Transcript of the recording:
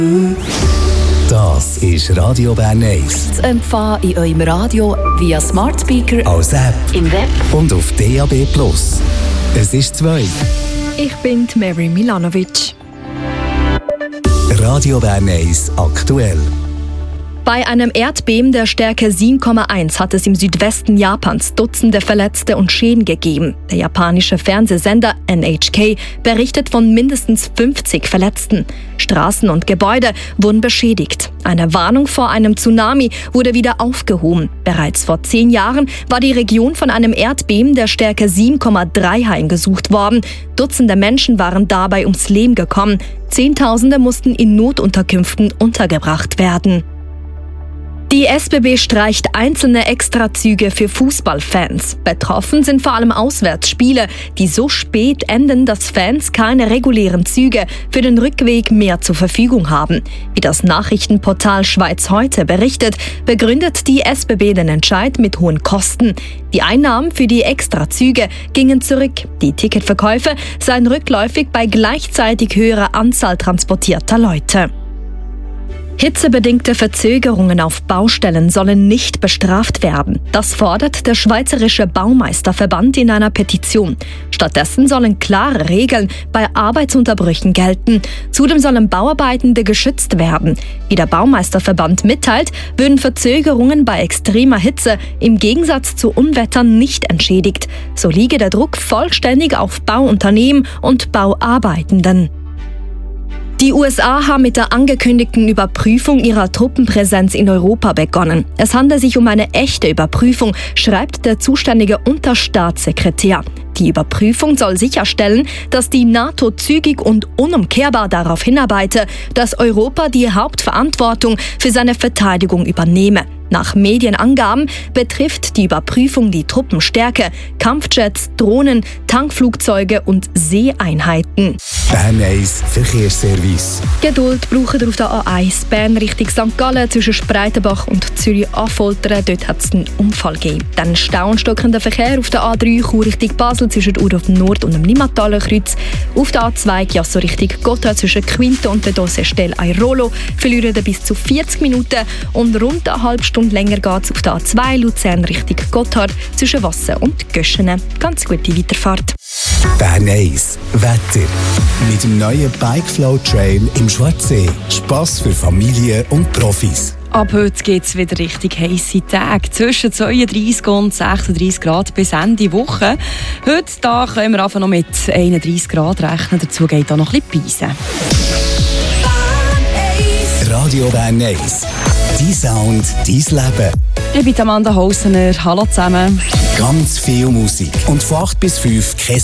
Das ist Radio Bern 1. Zu empfangen in eurem Radio via Smart Speaker, als App im Web und auf DAB+. Es ist 2. Ich bin Mary Milanovic. Radio Bern 1 aktuell. Bei einem Erdbeben der Stärke 7,1 hat es im Südwesten Japans Dutzende Verletzte und Schäden gegeben. Der japanische Fernsehsender NHK berichtet von mindestens 50 Verletzten. Straßen und Gebäude wurden beschädigt. Eine Warnung vor einem Tsunami wurde wieder aufgehoben. Bereits vor 10 Jahren war die Region von einem Erdbeben der Stärke 7,3 heimgesucht worden. Dutzende Menschen waren dabei ums Leben gekommen. Zehntausende mussten in Notunterkünften untergebracht werden. Die SBB streicht einzelne Extrazüge für Fußballfans. Betroffen sind vor allem Auswärtsspiele, die so spät enden, dass Fans keine regulären Züge für den Rückweg mehr zur Verfügung haben. Wie das Nachrichtenportal Schweiz heute berichtet, begründet die SBB den Entscheid mit hohen Kosten. Die Einnahmen für die Extrazüge gingen zurück. Die Ticketverkäufe seien rückläufig bei gleichzeitig höherer Anzahl transportierter Leute. Hitzebedingte Verzögerungen auf Baustellen sollen nicht bestraft werden. Das fordert der Schweizerische Baumeisterverband in einer Petition. Stattdessen sollen klare Regeln bei Arbeitsunterbrüchen gelten. Zudem sollen Bauarbeitende geschützt werden. Wie der Baumeisterverband mitteilt, würden Verzögerungen bei extremer Hitze im Gegensatz zu Unwettern nicht entschädigt. So liege der Druck vollständig auf Bauunternehmen und Bauarbeitenden. Die USA haben mit der angekündigten Überprüfung ihrer Truppenpräsenz in Europa begonnen. Es handelt sich um eine echte Überprüfung, schreibt der zuständige Unterstaatssekretär. Die Überprüfung soll sicherstellen, dass die NATO zügig und unumkehrbar darauf hinarbeite, dass Europa die Hauptverantwortung für seine Verteidigung übernehme. Nach Medienangaben betrifft die Überprüfung die Truppenstärke, Kampfjets, Drohnen, Tankflugzeuge und Seeeinheiten. Bern 1 Verkehrsservice. Geduld brauchen ihr auf der A1 Bern Richtung St. Gallen zwischen Spreitenbach und Zürich-Affoltern. Dort hat es einen Unfall gegeben. Dann Stau und stockender Verkehr auf der A3 Chur Richtung Basel zwischen Urdorf Nord und dem Limmataler Kreuz. Auf der A2 Jasso Richtung Gotha zwischen Quinte und der Dossestelle Airolo verlieren bis zu 40 Minuten und rund eine halbe Stunde länger geht es auf der A2 Luzern Richtung Gotthard zwischen Wasser und Göschenen. Ganz gute Weiterfahrt. Bern 1 Wetter. Mit dem neuen Bikeflow Trail im Schwarzsee. Spass für Familien und Profis. Ab heute geht es wieder richtig heisse Tage. Zwischen 32 und 36 Grad bis Ende Woche. Heute da können wir einfach noch mit 31 Grad rechnen. Dazu geht auch noch ein bisschen Beisen. Radio Bern 1. Dein Sound, dein Leben. Ich bin Amanda Hausener. Hallo zusammen. Ganz viel Musik. Und von 8 bis 5 kein